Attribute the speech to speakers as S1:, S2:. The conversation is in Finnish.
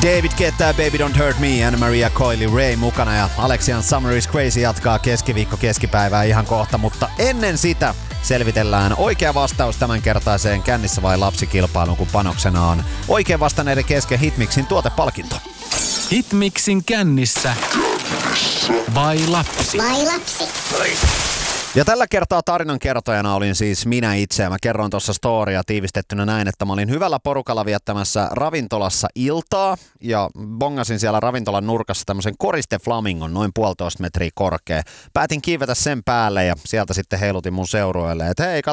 S1: David Guetta, Baby Don't Hurt Me, Anna-Maria Coily Ray mukana ja Alexian Summer is Crazy jatkaa keskiviikko keskipäivää ihan kohta, mutta ennen sitä selvitellään oikea vastaus tämänkertaiseen kännissä vai lapsikilpailuun, kun panoksena on oikein vastanneiden kesken Hitmixin tuotepalkinto.
S2: Hitmixin kännissä vai lapsi?
S3: Vai lapsi?
S1: Ja tällä kertaa tarinan kertojana olin siis minä itse ja mä kerroin tuossa storya tiivistettynä näin, että mä olin hyvällä porukalla viettämässä ravintolassa iltaa ja bongasin siellä ravintolan nurkassa tämmöisen koristeflamingon noin 1,5 metriä korkea. Päätin kiivetä sen päälle ja sieltä sitten heilutin mun seurueelle, että hei,